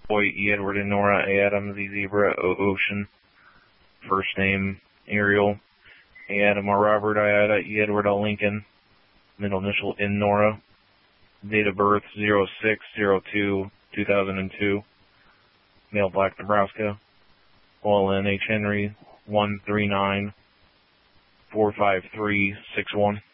Boy, E. Edward and Nora, A. Adam, Z. Zebra, O. Ocean. First name, Ariel. A. Adam, R. Robert, I. Ada, E. Edward, L. Lincoln. Middle initial, N. Nora. Date of birth, 06/02/2002. Male, Black, Nebraska. OLN, H. Henry, 139-45361.